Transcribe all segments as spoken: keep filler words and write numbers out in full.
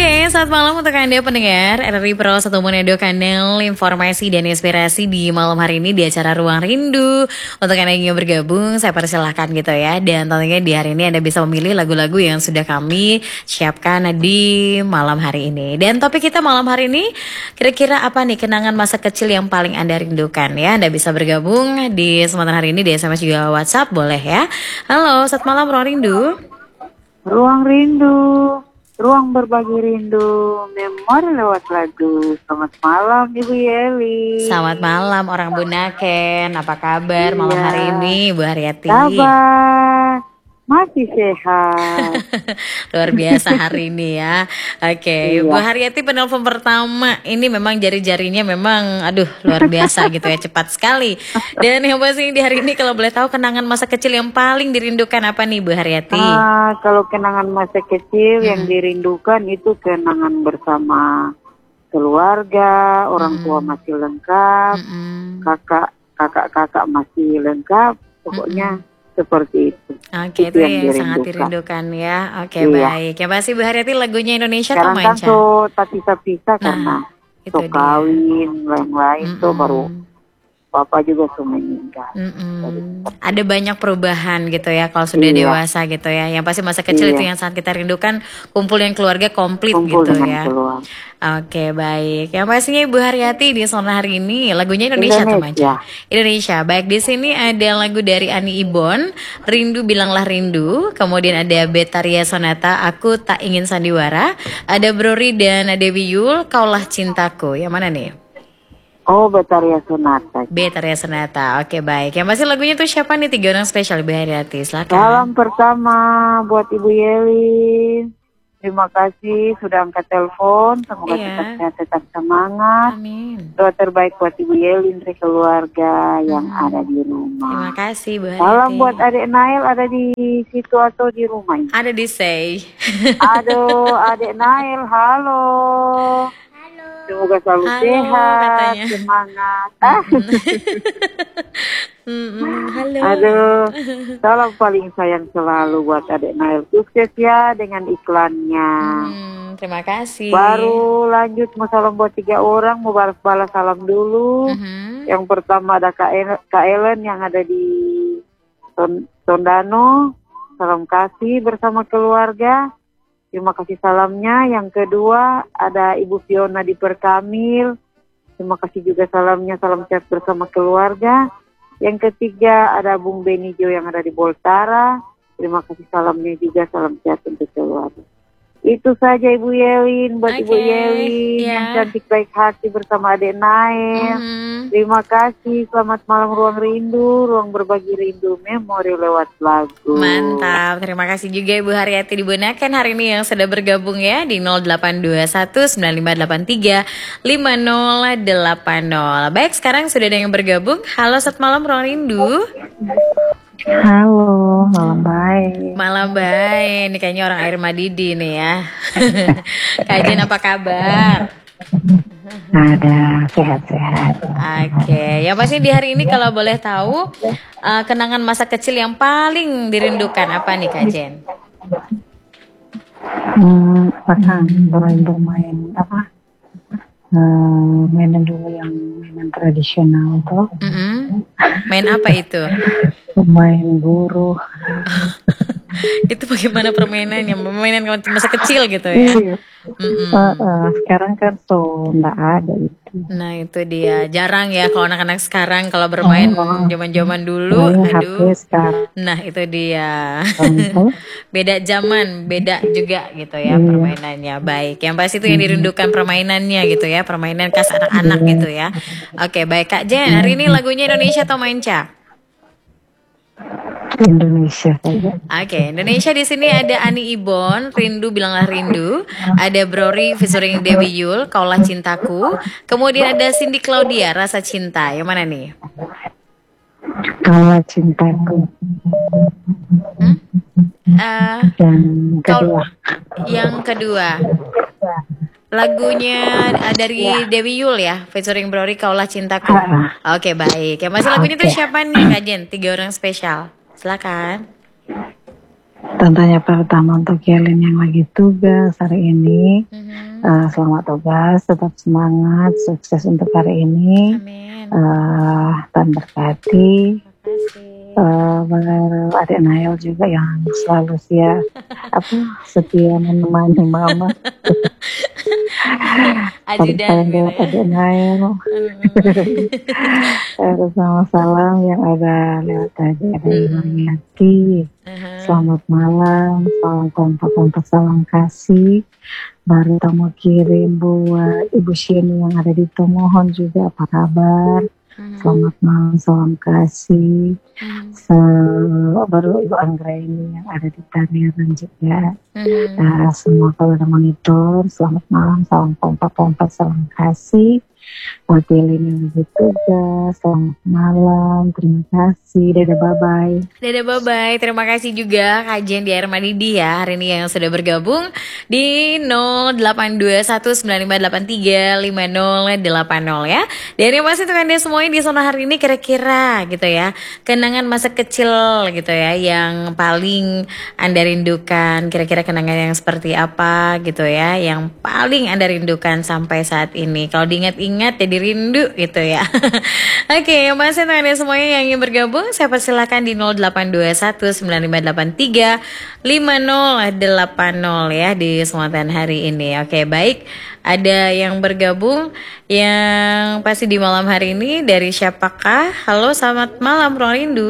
Oke, selamat malam untuk Anda pendengar R R I Pro satu Manado, kanal informasi dan inspirasi di malam hari ini di acara Ruang Rindu. Untuk Anda yang ingin bergabung, saya persilahkan gitu ya. Dan tentunya di hari ini Anda bisa memilih lagu-lagu yang sudah kami siapkan di malam hari ini. Dan topik kita malam hari ini, kira-kira apa nih kenangan masa kecil yang paling Anda rindukan ya? Anda bisa bergabung di kesempatan hari ini di S M S juga WhatsApp, boleh ya. Halo, selamat malam Ruang Rindu. Ruang Rindu, ruang berbagi rindu, memori lewat lagu. Selamat malam Ibu Yeli. Selamat malam orang Bunaken, apa kabar Iya. malam hari ini Bu Haryati? Kabar, masih sehat. Luar biasa hari ini ya. Oke, Iya. Bu Haryati penelpon pertama ini memang jari-jarinya memang aduh luar biasa gitu ya, cepat sekali. Dan yang pasti di hari ini kalau boleh tahu kenangan masa kecil yang paling dirindukan apa nih Bu Haryati? Ah, kalau kenangan masa kecil Hmm. yang dirindukan itu kenangan bersama keluarga, orang tua Mm-mm. masih lengkap, Mm-mm. kakak kakak-kakak masih lengkap, pokoknya seperti itu. Oke, itu Itu yang yang sangat dirindukan. dirindukan ya. Oke, Iya. baik. Ya pasti Bu Haryati lagunya Indonesia atau Sekarang kan manca? so tak pisah-pisah karena itu so dia. kawin lain-lain so Mm-mm. baru bapak juga so meninggal. Mm-mm. Ada banyak perubahan gitu ya kalau sudah Iya. dewasa gitu ya. Yang pasti masa kecil Iya. itu yang sangat kita rindukan, kumpul yang keluarga komplit Kumpul gitu dengan ya. keluarga. Oke, baik. Yang pastinya Ibu Haryati di sore hari ini lagunya Indonesia atau manca? Indonesia. Indonesia. Baik, di sini ada lagu dari Ani Ibon, Rindu Bilanglah Rindu. Kemudian ada Betaria Sonata, Aku Tak Ingin Sandiwara. Ada Brori dan Dewi Yul, Kaulah Cintaku. Yang mana nih? Oh, Betaria Sonata. Betaria Sonata. Oke, baik. Yang pasti lagunya tuh siapa nih? Tiga orang spesial Ibu Haryati. Silakan. Salam pertama buat Ibu Yeli. Terima kasih sudah angkat telepon. Semoga Iya. tetap sehat, tetap semangat. Amin. Doa terbaik buat Ibu Yeli dan keluarga yang Hmm. ada di Terima rumah. kasih Bu Haryati. Salam buat adik Nail ada di situ atau di rumah ini. Ada di say. Aduh, adik Nail, halo. Semoga selalu Halo, sehat, katanya. semangat. Ah, Mm-mm, halo. aduh, salam paling sayang selalu buat adik Nail. Sukses ya dengan iklannya. Hmm, terima kasih. Baru lanjut mau salam buat tiga orang, mau balas-balas salam dulu. Mhm. Yang pertama ada Kak El- Kak Ellen yang ada di Ton- Tondano. Salam kasih bersama keluarga. Terima kasih salamnya. Yang kedua ada Ibu Fiona di Perkamil. Terima kasih juga salamnya. Salam sehat bersama keluarga. Yang ketiga ada Bung Benijo yang ada di Boltara. Terima kasih salamnya juga. Salam sehat untuk keluarga. Itu saja Ibu Yelin, buat Ibu Oke, Yelin ya. yang cantik baik hati bersama adik Nail. Mhm. Terima kasih. Selamat malam Ruang Rindu, ruang berbagi rindu, memori lewat lagu. Mantap, terima kasih juga Ibu Haryati di Bunaken hari ini yang sudah bergabung ya di nol delapan dua satu sembilan lima delapan tiga lima nol delapan nol. Baik, sekarang sudah ada yang bergabung. Halo, selamat malam Ruang Rindu. Halo, malam baik. Malam baik, ini kayaknya orang air Madidi nih ya. Kak Jen apa kabar? Ada sehat-sehat. Oke, yang pasti di hari ini kalau boleh tahu uh, kenangan masa kecil yang paling dirindukan apa nih Kak Jen? Hmm, pasang bermain apa? Hmm, mainan dulu yang mainan tradisional tuh. Mm-mm. Main apa itu? Main buruh. Itu bagaimana permainannya? Permainan masa kecil gitu ya? Iya. Mm-mm. Eh, eh, sekarang kan so nggak ada itu. Nah itu dia, jarang ya kalau anak-anak sekarang kalau bermain Oh. zaman-zaman dulu, Main H P aduh. sekarang Nah itu dia, tuh. beda zaman, beda juga gitu ya Iya. permainannya. Baik, yang pasti itu yang dirindukan permainannya gitu ya, permainan khas anak-anak Iya. gitu ya. Oke baik Kak Jen, hari ini lagunya Indonesia atau manca? Indonesia saja. Oke, Indonesia di sini ada Ani Ibon, Rindu Bilanglah Rindu, ada Brori featuring Dewi Yul, Kaulah Cintaku, kemudian ada Cindy Claudia, Rasa Cinta. Yang mana nih? Kalau cintaku Hmm? Eh, yang Kau- kedua. yang kedua, lagunya eh, dari Dewi Yul ya, featuring Brori Kaulah Cintaku. Ah, Oke baik, yang masih lagunya tuh Oke. siapa nih Kak Jen? Tiga orang spesial, silakan. Tentunya pertama untuk kalian yang lagi tugas hari ini, Mhm. uh, selamat tugas, tetap semangat, sukses untuk hari ini, Amin. uh, Tuhan berkati. Makasih. Uh, adik Nail juga yang selalu setia apa setia menemani mama. Ajudan gitu ya. Adik Nail. Ada sama salam yang ada lewat tadi ada Mariati. Selamat malam, salam kompak-kompak, salam kasih. Baru tamu kirim buat Ibu Sheni yang ada di Tomohon juga, apa kabar? Selamat malam, salam kasih. Se- baru Ibu Anggra ini yang ada di Tangerang juga. Nah, semua kalau ada monitor, selamat malam, salam kompak-kompak, salam kasih. Wakil ini lagi tugas, selamat malam, terima kasih, dadah bye-bye. Dadah bye-bye, terima kasih juga Kak Jen di Air Madidi ya hari ini yang sudah bergabung di nol delapan dua satu sembilan lima delapan tiga lima nol delapan nol ya. Dan yang pasti untuk Anda semuanya di zona hari ini kira-kira gitu ya, kenangan masa kecil gitu ya yang paling Anda rindukan, kira-kira kenangan yang seperti apa gitu ya, yang paling Anda rindukan sampai saat ini. Kalau diingat-ingat jadi rindu gitu ya. Oke, yang pasti untuk Anda semuanya yang ingin bergabung, saya persilakan di nol delapan dua satu sembilan lima delapan tiga lima nol delapan nol ya di kesempatan hari ini. Oke, baik. Ada yang bergabung yang pasti di malam hari ini dari siapakah? Halo, selamat malam Ruang Rindu.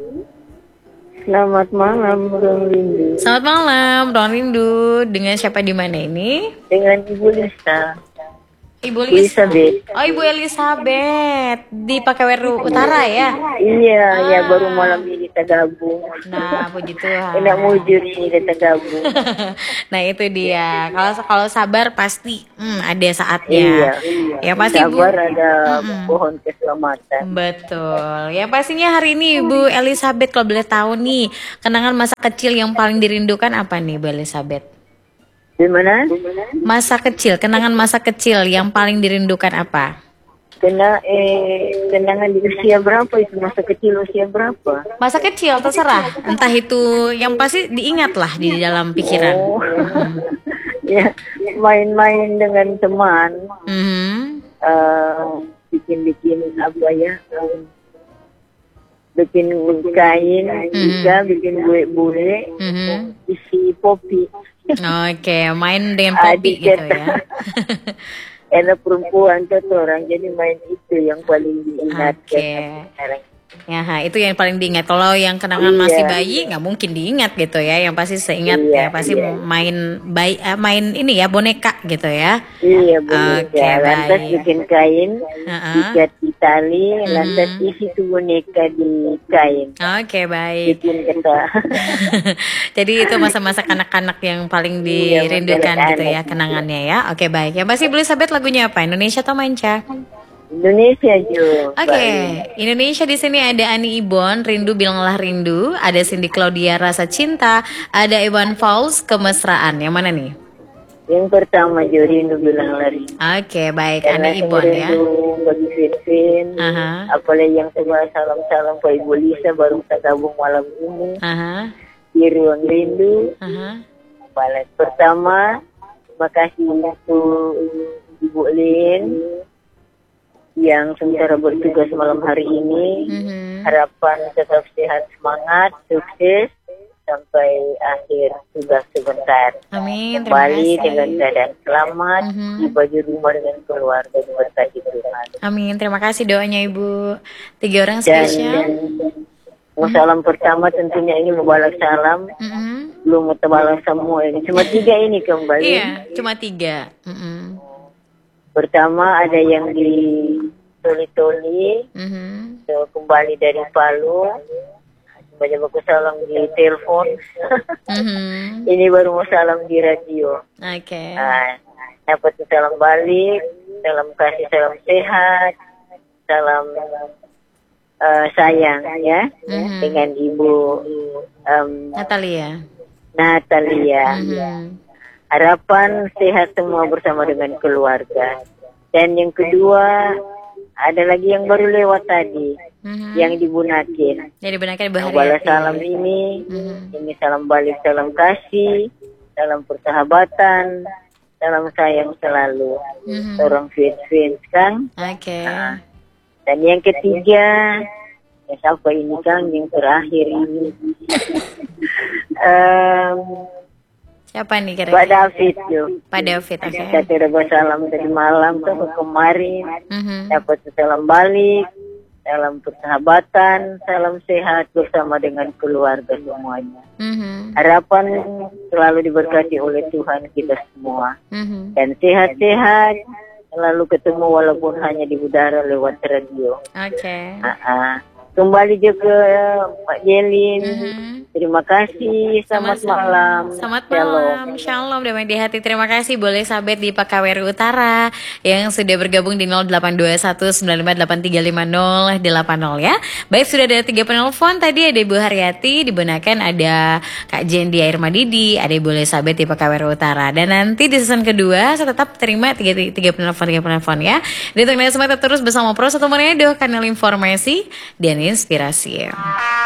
Selamat malam, Ruang Rindu. Selamat malam Ruang Rindu. Dengan siapa di mana ini? Dengan Ibu Lisa. Ibu Elizabeth. Oh, Ibu Elizabeth di Pakeweru Utara ya? Iya, Ah. ya baru malam ini kita gabung. Nah, puji Tuhan. Enak mujur ini kita gabung. Nah, itu dia. Kalau kalau sabar pasti hmm, ada saatnya. Iya, iya. Ya pasti Bu. Sabar ada Mm-mm. pohon keselamatan. Betul. Ya pastinya hari ini Bu Elizabeth kalau boleh tahu nih, kenangan masa kecil yang paling dirindukan apa nih Bu Elizabeth? Gimana? Masa kecil, kenangan masa kecil yang paling dirindukan apa? Kena eh kenangan di usia berapa itu, masa kecil usia berapa? Masa kecil terserah, entah itu yang pasti diingat lah di dalam pikiran. Oh. Ya, main-main dengan teman, Mhm. eh, bikin-bikin apa ya? eh, bikin kain, juga bikin bule-bule, Mhm. isi popi. Oke, main dengan popi Adik gitu kita. ya. Enak perempuan satu orang, jadi main itu yang paling diingat. Oke. Ya, ha, itu yang paling diingat. Kalau yang kenangan Iya. masih bayi nggak mungkin diingat gitu ya. Yang pasti seingat Iya, ya pasti iya. main bayi, eh, main ini ya boneka gitu ya. Iya, boneka. Oke, Lantas baik. bikin kain, Ha-ha. ikat di tali, lantas Mhm. isi tuh boneka di kain. Oke, baik. Bikin kita. Jadi itu masa-masa kanak-kanak yang paling Iya, dirindukan masa gitu ya kanak. kenangannya ya. Oke, baik. Yang pasti Bu Elizabeth lagunya apa? Indonesia atau manca? Indonesia juga. Oke, Indonesia di sini ada Ani Ibon, Rindu Bilanglah Rindu, ada Cindy Claudia Rasa Cinta, ada Iwan Fals Kemesraan. Yang mana nih? Yang pertama Jo, Rindu Bilang Lari. Oke, baik, Karena Ani Ibon ya. rindu bagi Firfin, Aha. apalagi yang kedua salam-salam ke Ibu Lisa baru kita gabung malam ini. Aha. Di Ruang Rindu. Aha. Balas pertama, terima kasih untuk Ibu Lin yang sementara bertugas malam hari ini. Mhm. Harapan tetap sehat, semangat, sukses sampai akhir tugas sebentar. Amin, terima Kembali kasih. dengan keadaan selamat, Mhm. tiba di rumah dengan keluarga diberkati Tuhan. Amin, terima kasih doanya Ibu. Tiga orang Dan spesial. salam pertama tentunya ini membalas salam, Mhm. belum mau balas semua ini, cuma tiga ini kembali. Iya, cuma tiga. Mhm. Pertama ada yang di Toli-Toli, Mhm. so, kembali dari Palu, banyak bagus salam di telepon. Mhm. Ini baru mau salam di radio. Oke. Nah, dapat salam balik, salam kasih, salam sehat, salam eh, sayang ya, Mhm. dengan Ibu em, Natalia. Natalia. Mhm. Harapan sehat semua bersama dengan keluarga. Dan yang kedua, ada lagi yang baru lewat tadi, Mhm. yang di Bunaken. Jadi benar Ibu Yang balas Haryati. salam ini, Mhm. ini salam balik, salam kasih, salam persahabatan, salam sayang selalu. Mhm. Orang fans-fans kan. Oke. Nah, dan yang ketiga, ya siapa ini Kang yang terakhir ini? Em, Siapa nih Pak kira-kira? David yo. Pak David, oke. Saya tidak salam tadi malam tuh kemarin. Mhm. Dapat salam balik, salam persahabatan, salam sehat bersama dengan keluarga semuanya. Mhm. Harapan selalu diberkati oleh Tuhan kita semua. Mhm. Dan sehat-sehat, selalu ketemu walaupun hanya di udara lewat radio. Oke. Ah, ah. Kembali juga Pak Jelin. Mhm. Terima kasih. Selamat Sama-sama. malam. Selamat Shalom. malam. Shalom damai di hati. Terima kasih boleh sahabat di P K W R I Utara yang sudah bergabung di nol delapan dua satu sembilan lima delapan tiga lima nol delapan nol ya. Baik, sudah ada tiga penelpon. Tadi ada Ibu Haryati, di Bunaken ada Kak Jendi Air Madidi, ada boleh sahabat di P K W R I Utara. Dan nanti di season kedua saya tetap terima tiga, tiga penelpon tiga penelpon ya. Dan untuk semua tetap terus bersama Pro Satu Monedo, kanal informasi dan inspirasi.